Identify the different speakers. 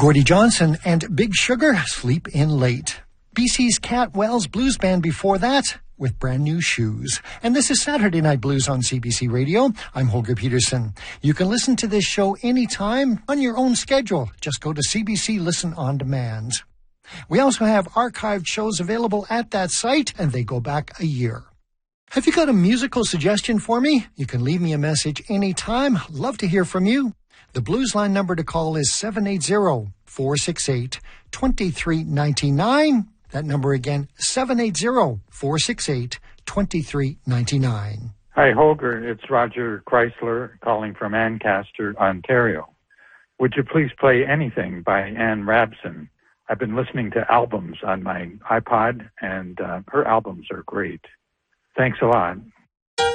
Speaker 1: Gordie Johnson and Big Sugar, Sleep In Late. BC's Cat Wells Blues Band before that with Brand New Shoes. And this is Saturday Night Blues on CBC Radio. I'm Holger Peterson. You can listen to this show anytime on your own schedule. Just go to CBC Listen On Demand. We also have archived shows available at that site, and they go back a year. Have you got a musical suggestion for me? You can leave me a message anytime. Love to hear from you. The Blues Line number to call is 780-468-2399. That number again, 780-468-2399.
Speaker 2: Hi, Holger. It's Roger Chrysler calling from Ancaster, Ontario. Would you please play anything by Anne Rabson? I've been listening to albums on my iPod, and her albums are great. Thanks a lot.